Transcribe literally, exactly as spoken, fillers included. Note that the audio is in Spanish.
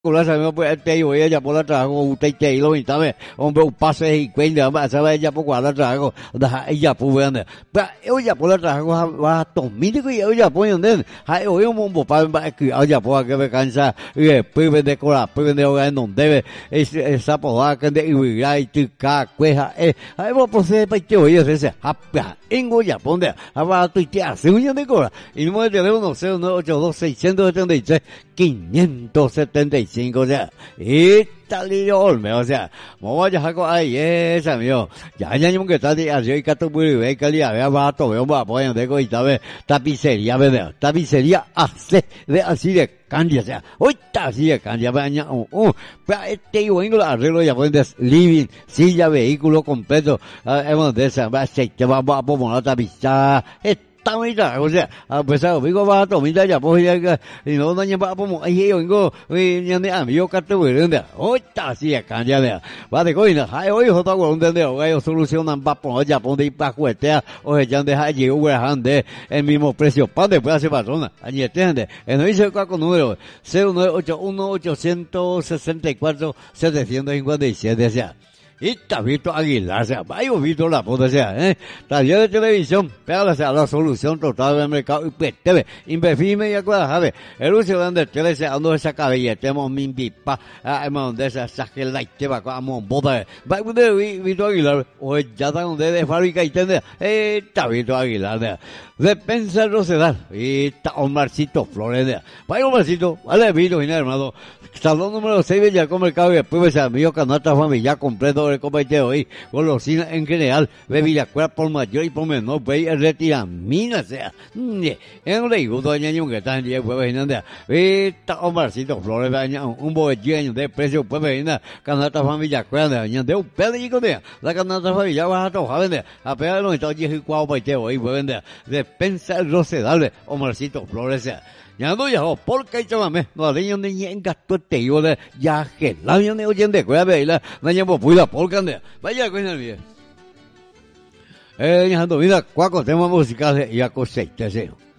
Kula sabemos pues este hoy ella por la trabajo usted te lo sabe hombre un pase y cuenta va sabe ella por la trabajo da ella pues vean pa ella por la trabajo va tomar que ella pues donde hay hoy un bombo para va que ella por que cansa y después de cola pues de hogar no debe esa poda que de y hay tica cueja eh hay vos procede para que hoy ese hapa en olla ponde va tu tía se uña de cola y no de teléfono cero nueve ocho dos seis siete tres quinientos setenta y cinco, o sea, Italia Olme, o sea, mo vaya hago ahí esa mío, ya ya ni que está de así y cato muy bien, que le había bato, veo va pues de coi tabe, tapicería, ¿verdad? Tapicería hace de así de cambia, o sea, hoy está así de cambia, baña, oh, oh, pero este yo vengo arreglo ya pueden living, silla, vehículo completo, hemos de esa, va a ser que va a poner la tapiza, tamita, o sea, a pesar de que va a tomar ya pues ya y no daña para como ahí yo vengo y ya me amigo que te voy a vender hoy está así acá ya vea va de coina hay hoy otra cosa donde ellos solucionan para poner ya poner y para cuetear o ya dejar allí de el mismo precio para después hacer patrona allí entiende en no dice cuál número cero nueve ocho uno ocho seis cuatro siete cinco siete, o sea, y Tabito Aguilar, o sea, vaya Vito la puta, o sea, eh, taller de televisión, pero o sea, la solución total del mercado, y pues, T V, inverfime y acuerda, ¿sabes? El uso de tele, se ando esa cabella, tenemos mi pipa, ah, hemos de esa, saque la iteba, como boda, vaya de Vito Aguilar, o ya está donde de fábrica y tende, eh, Tabito Aguilar, de pensar Rosedal, y está Omarcito Flores, vaya Omarcito, vale, Vito, y nada, hermano, salón número seis, Bellaco Mercado, y después, o mío, canasta familiar completo, el comité hoy, golosinas en general, bebillacuera por mayor y por menor, ve y retira, mina sea, en un leigo, doña Ñón, que está en día, pues, venanda, esta Omarcito Flores, un bollillo de precio, pues, venanda, canasta familiar, cuerda, de un pedazo de la canasta familiar, vas a tojar, vender, a pegar los estados y cuau, pues, hoy, pues, vender, despensa el rosedal, Omarcito Flores, sea. Ya no ya porque hay chamame no le yon ni en gasto te yo de ya que la yon de oyente que ve la na ya pues la polka de vaya con el bien eh ya ando vida cuaco tema musical ya cosecha deseo